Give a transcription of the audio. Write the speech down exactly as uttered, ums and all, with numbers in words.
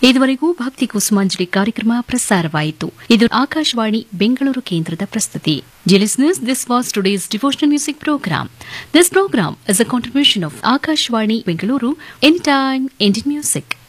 ಇದುವರೆಗೂ ಭಕ್ತಿ ಕುಸುಮಾಂಜಲಿ ಕಾರ್ಯಕ್ರಮ ಪ್ರಸಾರವಾಯಿತು. ಇದು ಆಕಾಶವಾಣಿ ಬೆಂಗಳೂರು ಕೇಂದ್ರದ ಪ್ರಸ್ತುತಿ. Dear listeners, this was today's devotional music program. This program is a contribution of Akashvani Bengaluru, Anytime Indian Music.